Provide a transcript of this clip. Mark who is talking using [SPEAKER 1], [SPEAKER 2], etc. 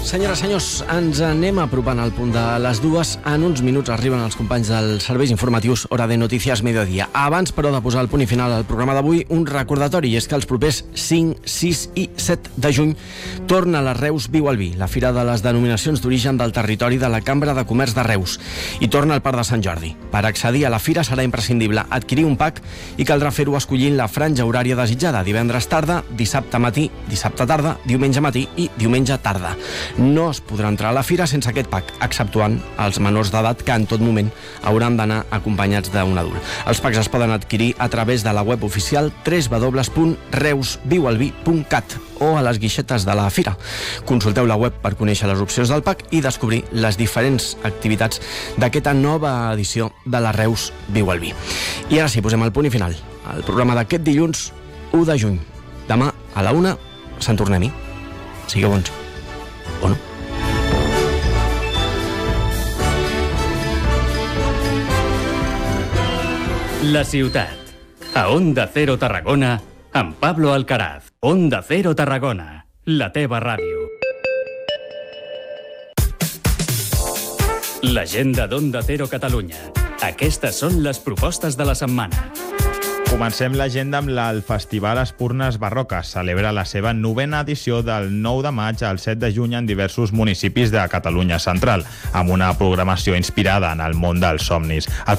[SPEAKER 1] Senyores, senyors, ens anem apropant al punt de les 2. En uns minuts arriben els companys dels serveis informatius Hora de Notícies Mediodía. Abans, però, de posar el punt i final al programa d'avui, un recordatori, i és que els propers 5, 6 i 7 de juny torna la Reus Viu al Vi, la fira de les denominacions d'origen del territori de la Cambra de Comerç de Reus, i torna al Parc de Sant Jordi. Per accedir a la fira serà imprescindible adquirir un pack i caldrà fer-ho escollint la franja horària desitjada: divendres tarda, dissabte matí, dissabte tarda, diumenge matí i diumenge tarda. No es podrà entrar a la fira sense aquest pack, exceptuant els menors d'edat, que en tot moment hauran d'anar acompanyats d'un adult. Els packs es poden adquirir a través de la web oficial www.reusviualvi.cat o a les guixetes de la fira. Consulteu la web per conèixer les opcions del pack i descobrir les diferents activitats d'aquesta nova edició de la Reus Viu al Vi. I ara sí, posem el punt i final al programa d'aquest dilluns 1 de juny. Demà a la 1 se'n tornem-hi. Sigueu bons. O no?
[SPEAKER 2] La ciutat. A Onda Cero Tarragona, amb Pablo Alcaraz. Onda Cero Tarragona, la teva ràdio. L'agenda d'Onda Cero Catalunya. Aquestes són les propostes de la setmana.
[SPEAKER 3] Comencem l'agenda amb el Festival Espurnes Barroques. Celebra la seva 9a edició del 9 de maig al 7 de juny en diversos municipis de Catalunya Central, amb una programació inspirada en el món dels somnis. El